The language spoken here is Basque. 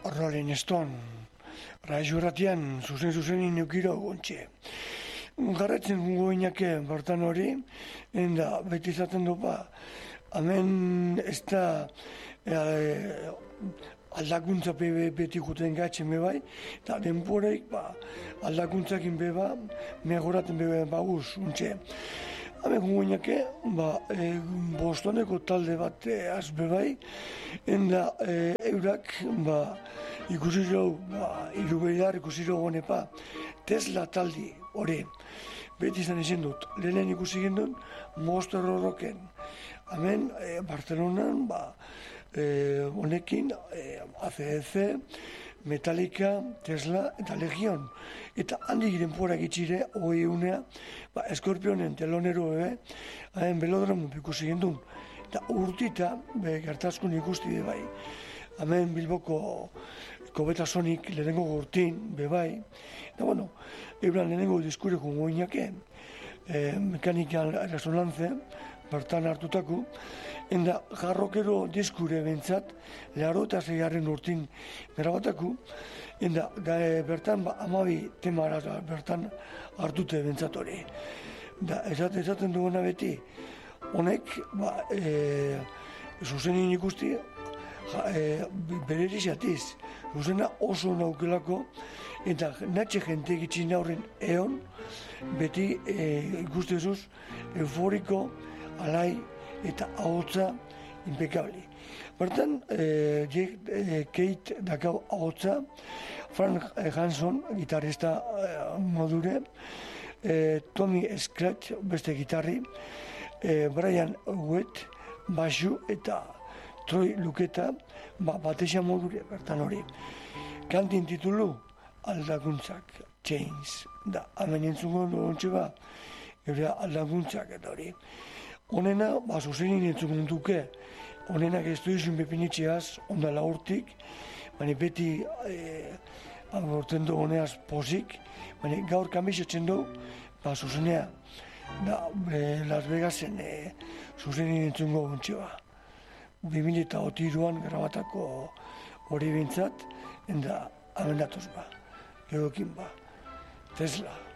Rolling Stone, Raixo Ratian, zuzen neukiro gontxe. Garratzen gungo inake bertan hori, enda beti izaten du hemen ez da aldakuntza beti guten gatzen bebai, eta denporeik aldakuntzakin beba, mejoraten beba baguz, untxe. Hemen gungo inake, Bostoneko talde bat az bebai, enda eurak ikusi jau, irubeiar ikusi jau honepa, Tesla taldi hori. Beti izan izan dut, lehenen ikusi gendun, Monster Rocken. Hemen, Barcelonan, honekin, ACDC, Metallica, Tesla eta Legion. Eta handi giren porak itxire, hoi unea, Scorpionen telonero hemen belodromo ikusi gendun. Eta urtita, gertazkun ikusti bai. Hemen Bilboko Kobetasonik lehenengo gurtin, bebai. Eta bueno, euran lehenengo diskureko goinake, mekanikan resonantze, bertan hartutako, enda jarrokero diskure bentsat, 86 urtin garabatako, enda bertan 12 temara bertan hartute bentsat hori. Da, esaten duguna beti, honek, zuzenin ikusti, bereri zatiz, zuzena oso naukelako, eta natxe jente egitxin aurren eon, beti ikustezuz euforiko, alai eta ahotza impecable. Bertan, Kate dakau ahotza, Frank Hanson, gitarrista modure, Tommy Scratch, beste gitarri, Brian Wett, basu eta Troy Luketa, batexan modure, bertan hori. Kantin titulu, aldakuntzak, Chains. Da, hemen entzungo duntxe gure aldakuntzak eta hori. Honena, zuzenin entzungo duke, honenak ez du izun bepinitxeaz, ondala urtik, baina beti aborten du honeaz pozik, baina gaur kamisetzen du, zuzenea, Las Vegasen zuzenin entzungo duntxe 2008an grabatako hori bintzat, enda hemen datoz gerokin Tesla.